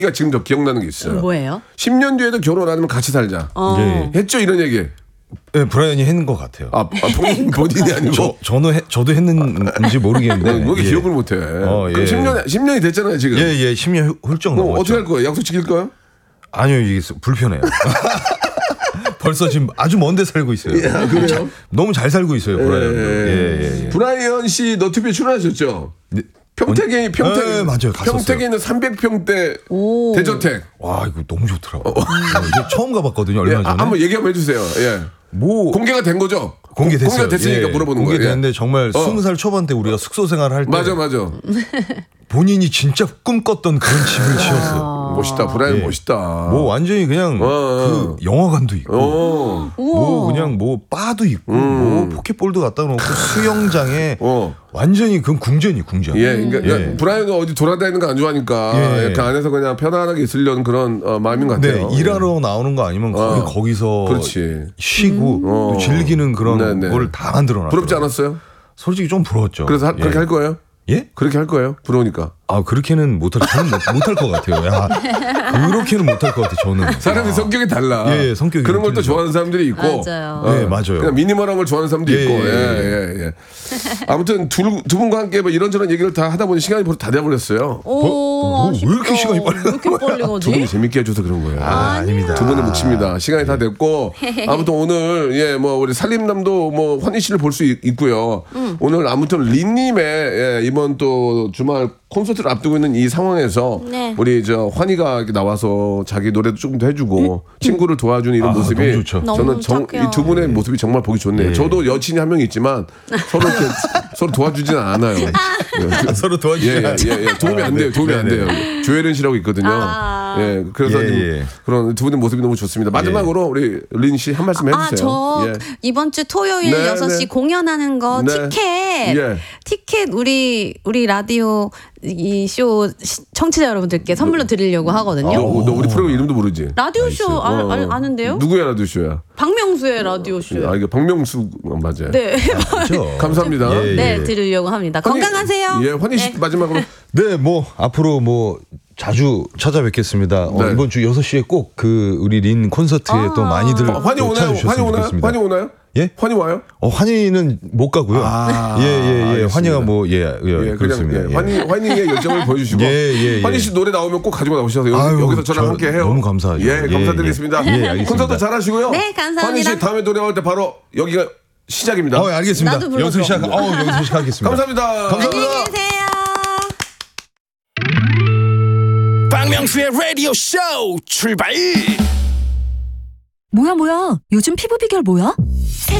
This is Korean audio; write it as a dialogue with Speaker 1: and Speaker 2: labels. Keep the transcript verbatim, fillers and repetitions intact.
Speaker 1: 가 지금 저 기억나는 게 있어요.
Speaker 2: 뭐예요?
Speaker 1: 십 년 뒤에도 결혼 안 하면 같이 살자.
Speaker 2: 어.
Speaker 3: 예.
Speaker 1: 했죠 이런 얘기.
Speaker 3: 네, 브라이언이 했는 것 같아요.
Speaker 1: 아, 아 본인, 본인이 아니고.
Speaker 3: 저, 저는 해, 저도 했는지 모르겠는데.
Speaker 1: 왜 이렇게
Speaker 3: 예.
Speaker 1: 기억을 못해.
Speaker 3: 어, 예.
Speaker 1: 그럼 십 년, 십 년이 됐잖아요 지금.
Speaker 3: 예, 예, 십 년 훌쩍
Speaker 1: 그럼
Speaker 3: 넘었죠.
Speaker 1: 어떻게 할 거예요? 약속 지킬 거예요?
Speaker 3: 아니요, 이게 불편해요. 벌써 지금 아주 먼데 살고 있어요.
Speaker 1: 야, 그래요?
Speaker 3: 자, 너무 잘 살고 있어요, 브라이언.
Speaker 1: 예,
Speaker 3: 예, 예, 예.
Speaker 1: 브라이언 씨 너튜브에 출연하셨죠?
Speaker 3: 네.
Speaker 1: 평택에 평택
Speaker 3: 네, 맞아요. 갔었어요.
Speaker 1: 평택에 있는 삼백 평대
Speaker 2: 오.
Speaker 1: 대저택.
Speaker 3: 와, 이거 너무 좋더라고. 요 이게 처음 가봤거든요, 얼마
Speaker 1: 예,
Speaker 3: 전에.
Speaker 1: 아, 한번 얘기 한번 해주세요. 예.
Speaker 3: 뭐
Speaker 1: 공개가 된 거죠?
Speaker 3: 공개됐어요.
Speaker 1: 공개가 됐으니까
Speaker 3: 예,
Speaker 1: 물어보는 거예요.
Speaker 3: 공개됐는데
Speaker 1: 예.
Speaker 3: 정말
Speaker 1: 어.
Speaker 3: 스무 살 초반 때 우리가 숙소 생활을 할 때
Speaker 1: 맞아, 맞아.
Speaker 3: 본인이 진짜 꿈꿨던 그런 집을 지었어요.
Speaker 1: 멋있다, 브라이언
Speaker 3: 예.
Speaker 1: 멋있다.
Speaker 3: 뭐 완전히 그냥
Speaker 1: 어.
Speaker 3: 그 영화관도 있고
Speaker 1: 어.
Speaker 3: 뭐 그냥 뭐 바도 있고 뭐 포켓볼도 갖다 놓고 수영장에
Speaker 1: 어.
Speaker 3: 완전히 그건 궁전이 궁전.
Speaker 1: 예, 그러니까, 그러니까
Speaker 3: 예.
Speaker 1: 브라이언은 어디 돌아다니는 거 안 좋아하니까
Speaker 3: 예.
Speaker 1: 그 안에서 그냥 편안하게 있으려는 그런 어, 마음인 것
Speaker 3: 네,
Speaker 1: 같아요.
Speaker 3: 일하러 나오는 거 아니면 거기
Speaker 1: 어.
Speaker 3: 거기서
Speaker 1: 그렇지.
Speaker 3: 쉬고 또
Speaker 1: 어.
Speaker 3: 즐기는 그런
Speaker 1: 네, 네.
Speaker 3: 걸 다 만들어 놨어요.
Speaker 1: 부럽지 않았어요?
Speaker 3: 솔직히 좀 부러웠죠.
Speaker 1: 그래서 하-
Speaker 3: 예.
Speaker 1: 그렇게 할 거예요?
Speaker 3: 예?
Speaker 1: 그렇게 할 거예요? 부러우니까.
Speaker 3: 아 그렇게는 못할 저는 못할 것 같아요. 야, 그렇게는 못할 것 같아 저는.
Speaker 1: 사람이
Speaker 3: 아.
Speaker 1: 성격이 달라.
Speaker 3: 예, 예, 성격이
Speaker 1: 그런 걸 또
Speaker 3: 틀리죠.
Speaker 1: 좋아하는 사람들이 있고.
Speaker 2: 맞아요.
Speaker 1: 어,
Speaker 3: 네, 맞아요.
Speaker 1: 그냥 미니멀한 걸 좋아하는 사람도
Speaker 3: 예,
Speaker 1: 있고.
Speaker 3: 예,
Speaker 1: 예, 예, 예. 아무튼 두, 두 분과 함께 뭐 이런저런 얘기를 다 하다 보니 시간이 벌써 다 돼버렸어요.
Speaker 2: 오,
Speaker 3: 뭐, 왜 이렇게
Speaker 2: 아쉽다.
Speaker 3: 시간이 빨리
Speaker 2: 왜 이렇게 빨리
Speaker 1: 두
Speaker 2: 가지?
Speaker 1: 분이 재밌게 해줘서 그런 거예요.
Speaker 3: 아, 아닙니다.
Speaker 1: 두 분의 몫입니다. 시간이 다 됐고 아무튼 오늘 예 뭐 우리 살림남도 뭐 환희 씨를 볼 수 있고요.
Speaker 2: 음.
Speaker 1: 오늘 아무튼 린님의 예, 이번 또 주말 콘서트를 앞두고 있는 이 상황에서
Speaker 2: 네.
Speaker 1: 우리 저 환희가 이렇게 나와서 자기 노래도 조금 더 해주고 친구를 도와주는 이런
Speaker 3: 아,
Speaker 1: 모습이
Speaker 3: 너무 좋죠.
Speaker 2: 너무
Speaker 1: 저는 정,
Speaker 2: 착해요.
Speaker 1: 이 두 분의 모습이 정말 보기 좋네요.
Speaker 3: 예.
Speaker 1: 저도 여친이 한 명 있지만 서로 이렇게 서로 도와주지는 않아요. 예.
Speaker 3: 서로
Speaker 1: 예,
Speaker 3: 도와주세요.
Speaker 1: 예, 예, 예. 도움이 안 돼요. 도움이 안 돼요. 조혜련 씨라고 있거든요.
Speaker 2: 아.
Speaker 1: 예, 그래서
Speaker 3: 예,
Speaker 1: 좀
Speaker 3: 예.
Speaker 1: 그런 두 분의 모습이 너무 좋습니다. 마지막으로 우리 린 씨 한 말씀 해주세요.
Speaker 2: 아, 저
Speaker 1: 예.
Speaker 2: 이번 주 토요일
Speaker 1: 네,
Speaker 2: 여섯 시
Speaker 1: 네.
Speaker 2: 공연하는 거
Speaker 1: 네.
Speaker 2: 티켓
Speaker 1: 예.
Speaker 2: 티켓 우리 우리 라디오 이 쇼 청취자 여러분들께 선물로 드리려고 하거든요.
Speaker 1: 너, 너 우리 프로그램 이름도 모르지?
Speaker 2: 라디오 쇼 아,
Speaker 1: 어.
Speaker 2: 아, 아는데요?
Speaker 1: 누구야 라디오 쇼야?
Speaker 2: 박명수의 라디오 쇼.
Speaker 1: 아 이게 박명수 맞아요.
Speaker 2: 네.
Speaker 3: 그렇죠.
Speaker 1: 감사합니다.
Speaker 3: 예,
Speaker 2: 네,
Speaker 3: 예.
Speaker 2: 드리려고 합니다.
Speaker 1: 환희-
Speaker 2: 건강하세요.
Speaker 1: 예, 환희 씨
Speaker 2: 네.
Speaker 1: 마지막으로
Speaker 3: 네, 뭐 앞으로 뭐 자주 찾아뵙겠습니다. 어,
Speaker 1: 네.
Speaker 3: 이번 주 여섯 시에 꼭 그 우리 린 콘서트에
Speaker 2: 아.
Speaker 3: 또 많이들
Speaker 1: 어, 환희
Speaker 3: 또
Speaker 1: 오나요?
Speaker 3: 찾아주셨으면
Speaker 1: 환희 오나요?
Speaker 3: 좋겠습니다.
Speaker 1: 환희 오나요?
Speaker 3: 예?
Speaker 1: 환희 와요?
Speaker 3: 어, 환희는 못 가고요.
Speaker 1: 아,
Speaker 3: 예, 예, 예.
Speaker 1: 알겠습니다.
Speaker 3: 환희가 뭐, 예, 예,
Speaker 1: 예,
Speaker 3: 그렇습니다.
Speaker 1: 그냥 예.
Speaker 3: 예.
Speaker 1: 환희 환희의 열정을 보여주시고
Speaker 3: 예, 예, 예.
Speaker 1: 환희 씨 노래 나오면 꼭 가지고 나오셔서 여기,
Speaker 3: 아유,
Speaker 1: 여기서 저랑
Speaker 3: 저
Speaker 1: 함께 해요.
Speaker 3: 너무 감사하죠.
Speaker 1: 예,
Speaker 3: 예,
Speaker 1: 감사드리겠습니다.
Speaker 3: 예. 예, 알겠습니다.
Speaker 1: 콘서트 잘하시고요.
Speaker 2: 네, 감사합니다.
Speaker 1: 환희 씨 다음에 노래 나올 때 바로 여기가 시작입니다.
Speaker 3: 어, 알겠습니다.
Speaker 2: 나도 불러줘.
Speaker 3: 여기서 시작, 어, 여기서 시작하겠습니다.
Speaker 1: 감사합니다.
Speaker 3: 감사합니다.
Speaker 2: 안녕히 계세요.
Speaker 4: 박명수의 라디오 쇼 출발!
Speaker 5: 뭐야 뭐야 요즘 피부 비결 뭐야?